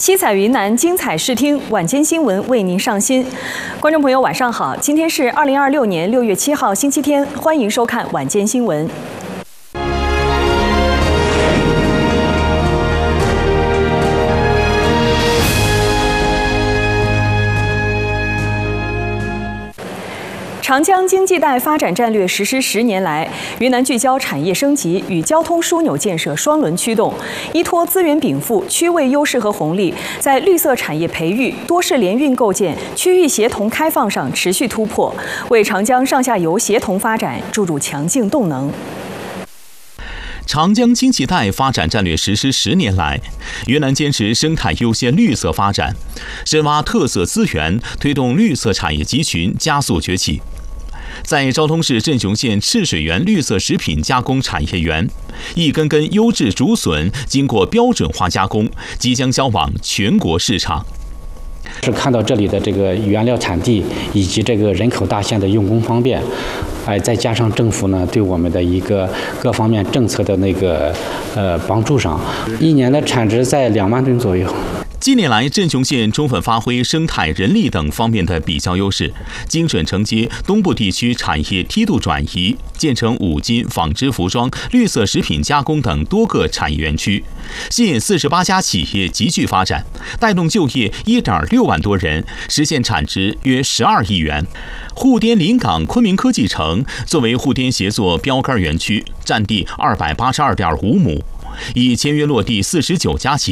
七彩云南，精彩视听，晚间新闻为您上新。观众朋友，晚上好，今天是2026年6月7号，星期天，欢迎收看晚间新闻。长江经济带发展战略实施10年来，云南聚焦产业升级与交通枢纽建设双轮驱动，依托资源禀赋、区位优势和红利，在绿色产业培育、多式联运构建、区域协同开放上持续突破，为长江上下游协同发展注入强劲动能。 长江经济带发展战略实施10年来，云南坚持生态优先、绿色发展，深挖特色资源，推动绿色产业集群加速崛起。在昭通市镇雄县赤水园绿色食品加工产业园，一根根优质竹笋经过标准化加工，即将销往全国市场。 是看到这里的这个原料产地以及这个人口大县的用工方便，再加上政府呢对我们的一个各方面政策的帮助上，一年的产值在2万吨左右。 近年来，镇雄县充分发挥生态、人力等方面的比较优势，精准承接东部地区产业梯度转移，建成五金、纺织服装、绿色食品加工等多个产业园区，吸引48家企业集聚发展，带动就业1.6万多人，实现产值约12亿元。沪滇临港昆明科技城作为沪滇协作标杆园区，占地282.5亩，已签约落地49家企